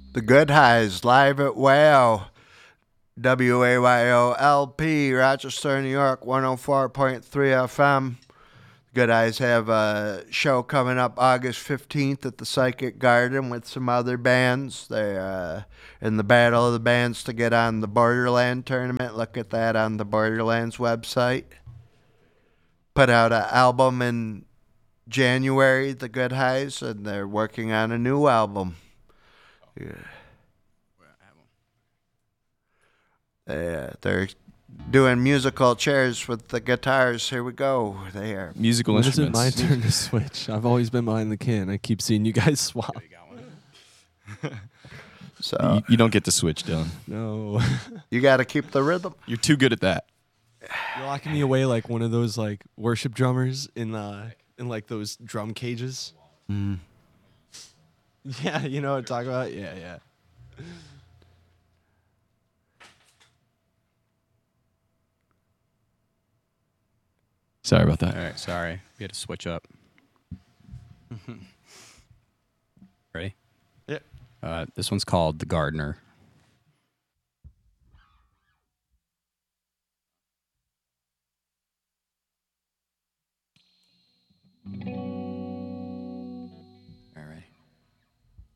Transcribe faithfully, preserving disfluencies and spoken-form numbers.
The Good Highs live at WAYO, W A Y O L P, Rochester, New York, one oh four point three F M. Good Eyes have a show coming up August fifteenth at the Psychic Garden with some other bands. They're uh, in the battle of the bands to get on the Borderland tournament. Look at that on the Borderlands website. Put out an album in January, The Good Highs, and they're working on a new album. Yeah. They, uh, they're doing musical chairs with the guitars. Here we go. They are musical when instruments. Is it my turn to switch? I've always been behind the can. I keep seeing you guys swap. So you, you don't get to switch, Dylan. No. You got to keep the rhythm. You're too good at that. You're locking me away like one of those like worship drummers in uh in like those drum cages. Mm. Yeah, you know what I'm talking about? Yeah, yeah. Sorry about that. All right, sorry. We had to switch up. Ready? Yeah. Uh, this one's called The Gardener.